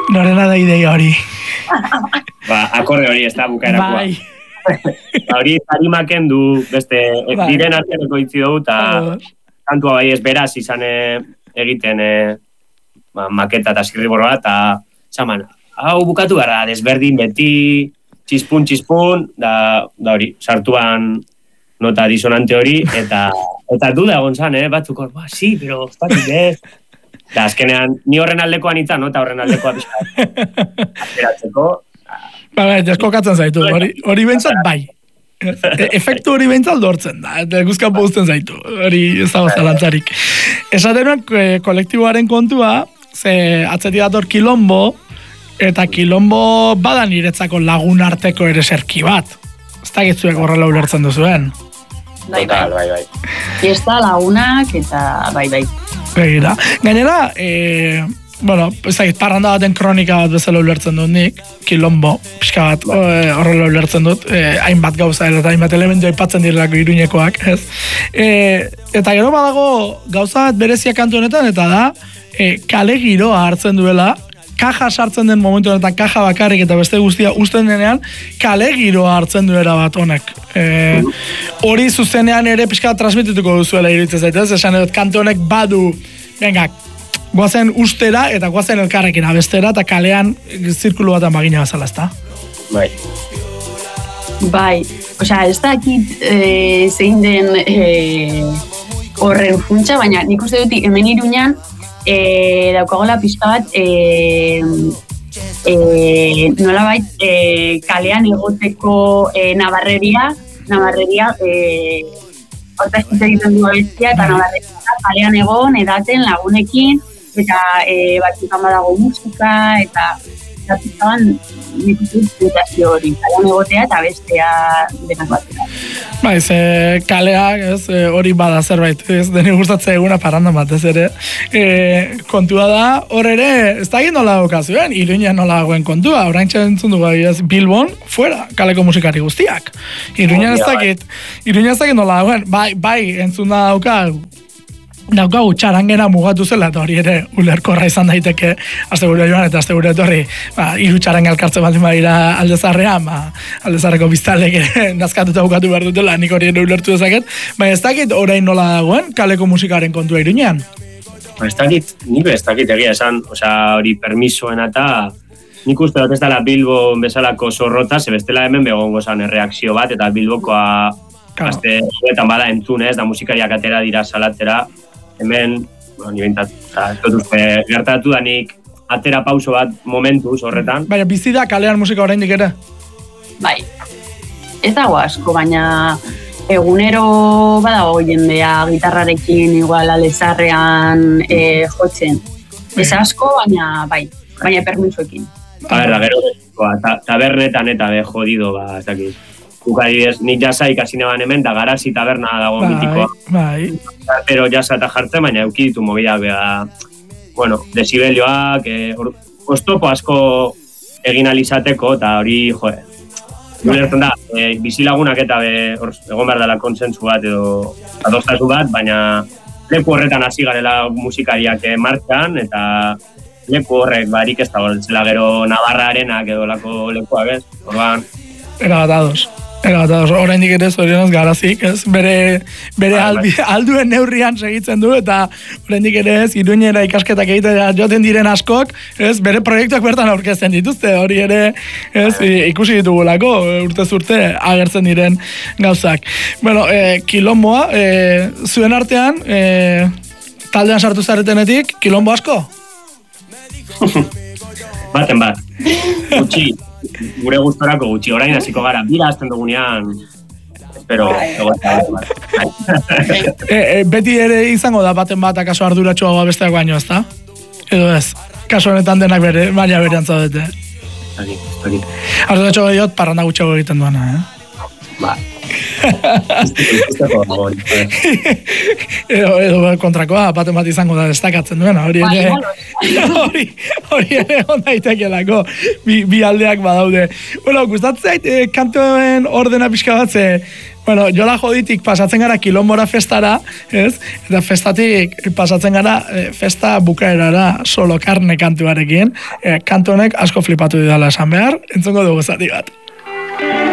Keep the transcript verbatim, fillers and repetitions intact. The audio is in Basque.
Norena da ideia hori. Ba, akorde hori ez da bukaerakoa. Bai. Hori zarimaken du, beste, bai. Diren arteaneko itzi dugu, eta kantua bai ez beraz izan egiten e, ba, maketa eta zirriborroa, eta zaman, hau bukatu gara, desberdin beti, txispun, txispun, da, da hori, sartuan nota disonante hori, eta eta duda egon zan, eh, batzuk hor, ba, sí, pero, batzuk ez. Da, azkenean, ni horren aldekoan itza, nota horren aldekoa pixka. Ateratzeko. Ba, ba, deskokatzen zaitu, hori, hori bentsat bai. E, efektu hori bentsat lortzen da, eta guzkan pozten zaitu, hori ez da bazalantzarik. Esaten e, kolektiboaren kontua, ze atzetik dator Kilombo, eta Kilombo bada niretzako lagun arteko ere serki bat. Ez da gitzuek horrela ulertzen duzuen. Bai, bai, bai, bai. Fiesta lagunak eta bai, bai. Begira. Gainera, e, bueno, ez da, parranda baten kronika bat bezala ulertzen dut nik, Kilombo, pixka bat horrela ulertzen dut, e, hainbat gauza eta hainbat elementu aipatzen direlako Iruñekoak, ez? E, eta gero badago gauza bat berezia kantu honetan, eta da, e, kale giroa hartzen duela, kaja sartzen den momentu honetan kaja bakarrik eta beste guztia uzten denean, kale giroa hartzen duela bat honek. E, hori zuzenean ere pixka transmitituko duzuela iruditzen zaitez, esan edot kantu honek badu, venga, guazen ustera eta guazen elkarrekin abestera eta kalean zirkulu batan bagina bazala, ezta? Bai. Bai, osea, ez dakit e, zein den e, horren funtsa, baina nik uste dut hemen Iruñan e, daukagola pixka bat e, e, nola bait e, kalean egoteko e, nabarreria, nabarreria e, horta ez egiten du abestia eta nabarreria kalean egon, edaten lagunekin eta e, batzutan badago musika eta zatzaban nik uste dutazio hori, kalean egotea eta bestea denak batera. Baiz, e, kaleak, ez, e, hori bada zerbait, ez, deni gustatzen eguna parrandan batez ere. E, kontua da, hor ere, ez da egin nola daukazuen, Iruña nola dagoen kontua, orain txabentzun dugu, ez, Bilbon, fuera, kaleko musikari guztiak. Iruña ez dakit, Iruña ez dakit nola dagoen, bai, bai, entzun da dauka, daukagu txarangena mugatu zela, eta hori ere ulerkorra izan daiteke astegure joan eta astegure etorri, ba, hiru txaranga elkartzen baldin badira aldezarrean, ba, aldezarreko biztalek ere nazkatuta bukatu behar dutela, nik hori ere ulertu dezaket, baina ez dakit orain nola dagoen kaleko musikaren kontua Iruñean? Ba, ez dakit, nik ez dakit egia esan, osea, hori permisoen eta nik uste dut ez dela Bilbo bezalako zorrota, ze bestela hemen begongo zan erreakzio bat, eta Bilbokoa azte zuetan bada entzunez, da musikariak atera dira salatzera, hemen, bueno, ni bentat, gertatu danik atera pauso bat momentuz horretan. Baina bizi da kalean musika oraindik ere? Bai, ez dago asko, baina egunero badago jendea gitarrarekin igual alezarrean e, jotzen. Ez asko, baina bai, baina permisoekin. A ber, da, gero, tabernetan eta be jodido, ba, ez dakit. Ukadidez, nik jasa ikasi neban hemen, da Garazi taberna dago bai, mitikoa. Bai, Pero jasa eta jartzen, baina euki ditu mobidak, bera, bueno, desibelioak, eh, or, oztopo asko egin alizateko, eta hori, joe, gulertzen da, eh, bizilagunak eta be, or, egon behar dela kontsentsu bat edo adostasun bat, baina leku horretan hasi garela musikariak eh, martxan, eta leku horrek barik ez da horretzela gero Navarrarenak edo lako lekuak ez, orban. Era bat ados. Era bat ados, oraindik ere zorionez Garazik, ez? Bere, bere albi, alduen neurrian segitzen du, eta oraindik ere ez, Iruñera ikasketak egiten joten diren askok, ez? Bere proiektuak bertan aurkezten dituzte, hori ere, ez? Ikusi ditugulako, urtez urte agertzen diren gauzak. Bueno, eh, Kilomboa, eh, zuen artean, eh, taldean sartu zaretenetik, Kilombo asko? Baten bat. Gutxi. Gure gustorako gutxi, orain hasiko gara, bira azten dugunean, espero, egotea bat. e, e, beti ere izango da baten bat akaso arduratsuagoa besteak baino, ezta? Edo ez, kaso honetan denak bere, baina bere antzaudete. Aki, aki. Arduratsuago diot, parranda gutxago egiten duena, eh? Ba. edo, edo kontrakoa, baten bat izango da destakatzen duena, hori ere, hori, hori ere ondaitek bi, bi aldeak badaude. Bueno, gustatzen zait, eh, kantoen ordena pixka bat, ze, bueno, jola joditik pasatzen gara Kilombora festara, ez? Eta festatik pasatzen gara e, festa bukaerara solo karne kantuarekin. E, kantu honek asko flipatu didala esan behar, entzungo dugu zati bat.